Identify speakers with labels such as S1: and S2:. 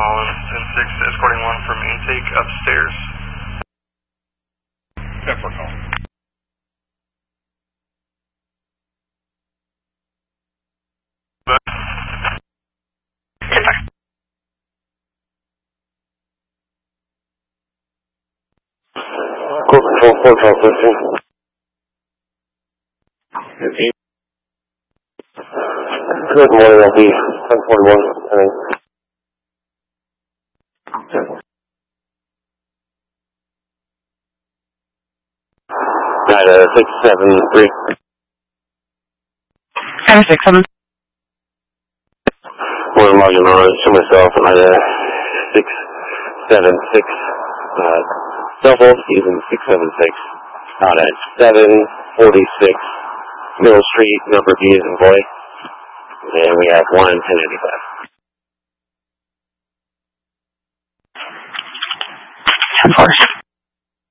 S1: Collins, 10-6, escorting 1 from intake upstairs.
S2: Pepper call.
S3: Court Control 412 15. Good morning, LP 1041. Right, 673.
S4: 767.
S3: Morning, logging on. Show myself at 676. Cell phone using 676. Out at 746 Middle Street, number B is in boy. And we have 1 1085.
S4: 10-4.